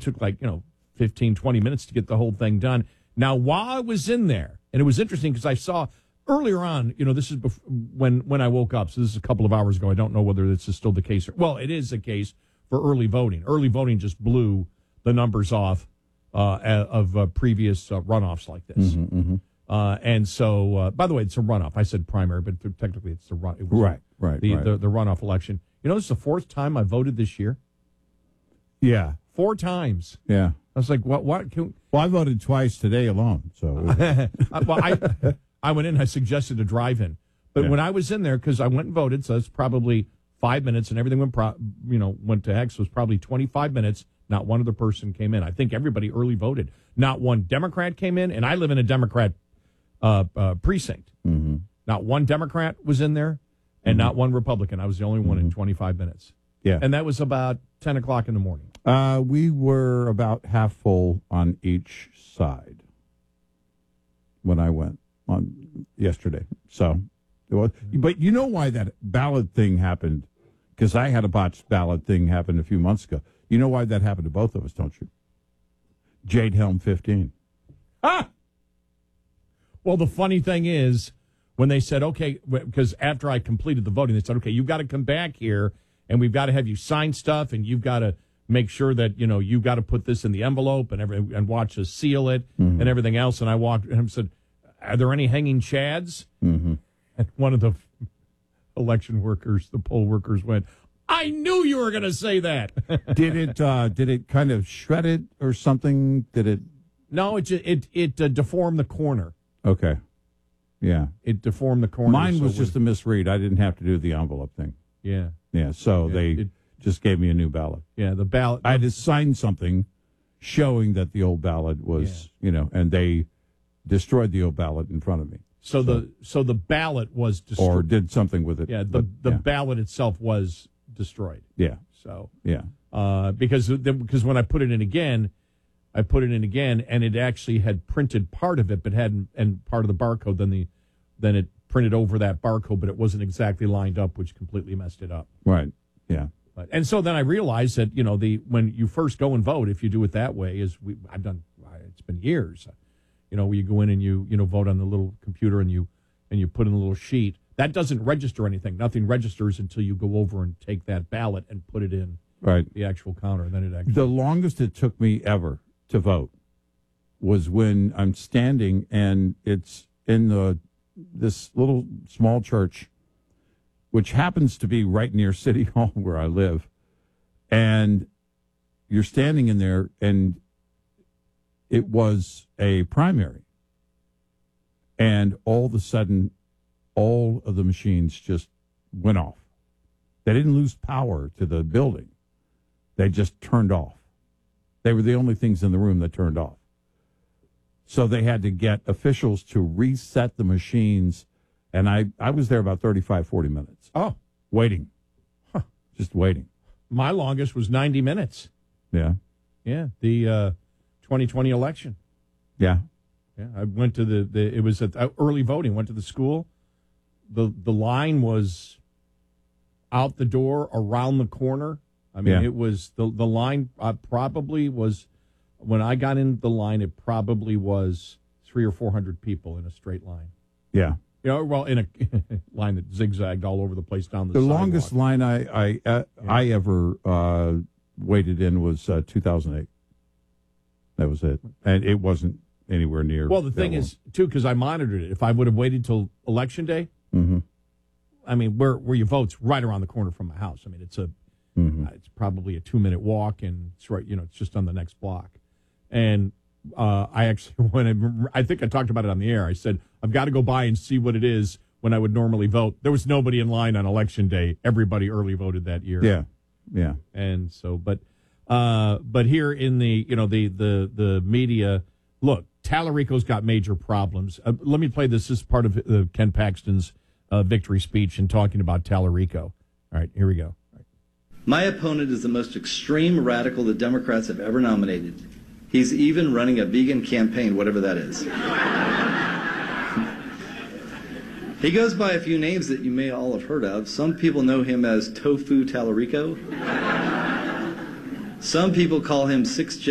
took 15, 20 minutes to get the whole thing done. Now, while I was in there, and it was interesting because I saw earlier on, this is when I woke up, so this is a couple of hours ago. I don't know whether this is still the case. Well, it is a case for early voting. Early voting just blew the numbers off of previous runoffs like this. And so, by the way, it's a runoff. I said primary, but technically it's the run. It was the runoff election. This is the fourth time I voted this year. Yeah. 4 times. Yeah. I was like, what? Well, I voted twice today alone. So, I went in. I suggested a drive-in, but when I was in there, because I went and voted, so it's probably 5 minutes, and everything went to heck. So it was probably 25 minutes. Not one other person came in. I think everybody early voted. Not one Democrat came in, and I live in a Democrat precinct. Mm-hmm. Not one Democrat was in there, and not one Republican. I was the only one in 25 minutes. Yeah, and that was about 10 o'clock in the morning. We were about half full on each side when I went on yesterday. So it was, but you know why that ballot thing happened? Because I had a botched ballot thing happen a few months ago. You know why that happened to both of us, don't you? Jade Helm 15. Ah! Well, the funny thing is, when they said, okay, because after I completed the voting, they said, okay, you've got to come back here, and we've got to have you sign stuff, and you've got to make sure that, you've got to put this in the envelope and watch us seal it and everything else. And I walked and said, are there any hanging chads? Mm-hmm. And one of the election workers, the poll workers, went, I knew you were going to say that. Did it kind of shred it or something? Did it? No, it deformed the corner. Okay. Yeah. It deformed the corner. Mine was just a misread. I didn't have to do the envelope thing. Yeah. Yeah. So they just gave me a new ballot. Yeah. The ballot. I had to sign something showing that the old ballot was, and they destroyed the old ballot in front of me. So the ballot was destroyed. Or did something with it. Yeah. The ballot itself was destroyed. Yeah. So. Yeah. Because when I put it in again, and it actually had printed part of it, but hadn't, and part of the barcode. Then it printed over that barcode, but it wasn't exactly lined up, which completely messed it up. Right. Yeah. And so then I realized that when you first go and vote, if you do it that way, I've done. It's been years. Where you go in and you vote on the little computer and you put in a little sheet that doesn't register anything. Nothing registers until you go over and take that ballot and put it in the actual counter. And then it actually. The longest it took me ever to vote was when I'm standing and it's in this little small church, which happens to be right near City Hall where I live, and you're standing in there, and it was a primary, and all of a sudden, all of the machines just went off. They didn't lose power to the building. They just turned off. They were the only things in the room that turned off. So they had to get officials to reset the machines, and I was there about 35, 40 minutes. Oh. Waiting. Huh. Just waiting. My longest was 90 minutes. Yeah. Yeah, the 2020 election. Yeah. Yeah, I went to it was at early voting, went to the school. The line was out the door, around the corner. I mean, It was, the line probably was, when I got in the line, it probably was 300 or 400 people in a straight line. Yeah. Well, in a line that zigzagged all over the place down the sidewalk. Longest line I ever waited in was 2008. That was it. And it wasn't anywhere near. Well, the thing is, too, because I monitored it, if I would have waited till Election Day, I mean, where you vote's right around the corner from my house. I mean, it's it's probably a 2-minute walk, and it's right, it's just on the next block. And I actually, I think I talked about it on the air. I said, I've got to go by and see what it is when I would normally vote. There was nobody in line on Election Day. Everybody early voted that year. Yeah, yeah. And so, but here in the, the media, look, Tallarico's got major problems. Let me play this. This is part of Ken Paxton's victory speech in talking about Tallarico. All right, here we go. My opponent is the most extreme radical the Democrats have ever nominated. He's even running a vegan campaign, whatever that is. He goes by a few names that you may all have heard of. Some people know him as Tofu Tallarico. Some people call him 6